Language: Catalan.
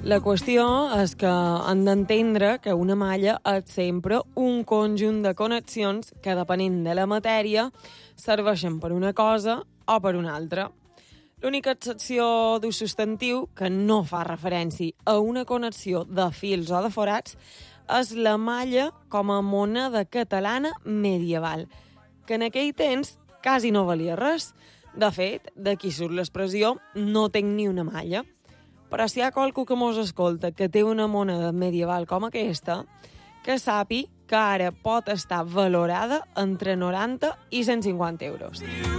La qüestió és que hem d'entendre que una malla és sempre un conjunt de connexions que, depenent de la matèria, serveixen per una cosa o per una altra. L'única excepció d'ús substantiu que no fa referència a una connexió de fils o de forats és la malla com a moneda catalana medieval, que en aquell temps quasi no valia res. De fet, d'aquí surt l'expressió «no tinc ni una malla». Però si hi ha qualcú que mos escolta que té una moneda medieval com aquesta, que sapi que ara pot estar valorada entre 90 i 150 euros.